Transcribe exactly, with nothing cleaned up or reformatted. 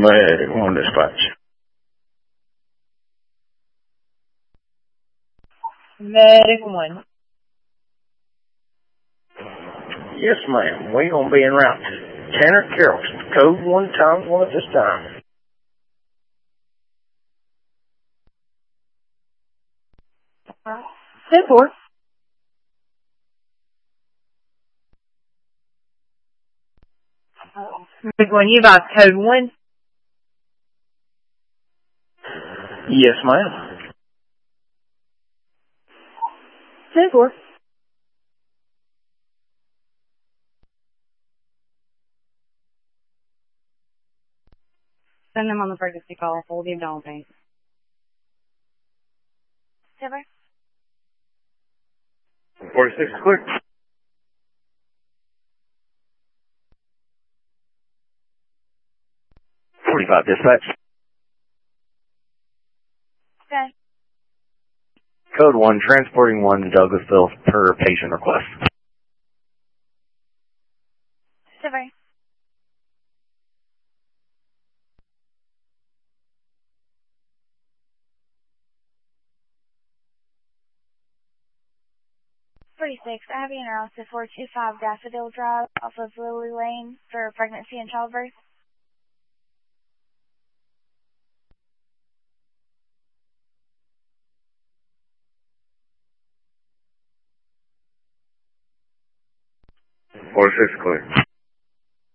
Medic one dispatch. Medic one. Yes, ma'am. We're going to be en route to Tanner Carrollton. Code one times one at this time. ten four. Medic one, you got code one? Yes, ma'am. ten four. Send them on the pregnancy call. Hold the abdominal pain. Silver. forty-six clear. forty-five dispatch. Okay. Code one, transporting one to Douglasville per patient request. Silver. forty-six, I have you in route to four two five Daffodil Drive off of Lily Lane for pregnancy and childbirth. forty-six clear.